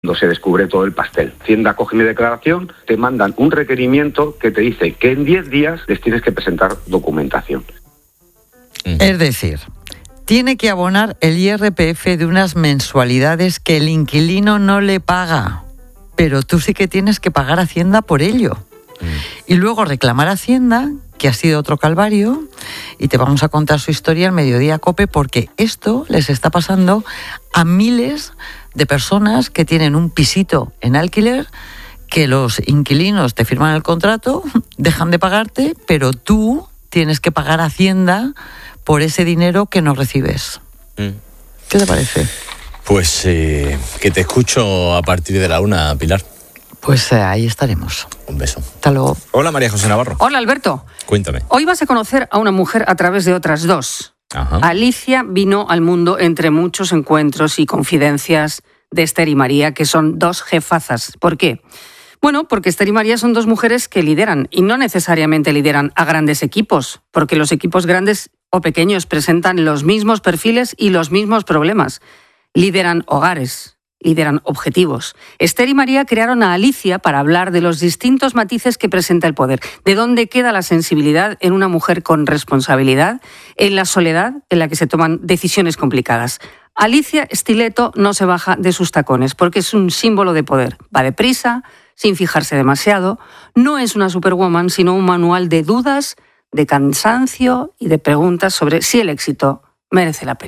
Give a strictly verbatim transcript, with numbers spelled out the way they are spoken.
cuando se descubre todo el pastel. Hacienda coge mi declaración, te mandan un requerimiento que te dice que en diez días les tienes que presentar documentación. Es decir, tiene que abonar el I R P F de unas mensualidades que el inquilino no le paga, pero tú sí que tienes que pagar Hacienda por ello. Y luego reclamar a Hacienda, que ha sido otro calvario, y te vamos a contar su historia en Mediodía COPE, porque esto les está pasando a miles de personas que tienen un pisito en alquiler, que los inquilinos te firman el contrato, dejan de pagarte, pero tú tienes que pagar a Hacienda por ese dinero que no recibes. Mm. ¿Qué te parece? Pues eh, que te escucho a partir de la una, Pilar. Pues eh, ahí estaremos. Un beso. Hasta luego. Hola, María José Navarro. Hola, Alberto. Cuéntame. Hoy vas a conocer a una mujer a través de otras dos. Ajá. Alicia vino al mundo entre muchos encuentros y confidencias de Esther y María, que son dos jefazas. ¿Por qué? Bueno, porque Esther y María son dos mujeres que lideran, y no necesariamente lideran a grandes equipos, porque los equipos grandes o pequeños presentan los mismos perfiles y los mismos problemas. Lideran hogares, lideran objetivos. Esther y María crearon a Alicia para hablar de los distintos matices que presenta el poder, de dónde queda la sensibilidad en una mujer con responsabilidad, en la soledad en la que se toman decisiones complicadas. Alicia Stiletto no se baja de sus tacones porque es un símbolo de poder. Va deprisa, sin fijarse demasiado. No es una superwoman, sino un manual de dudas, de cansancio y de preguntas sobre si el éxito merece la pena.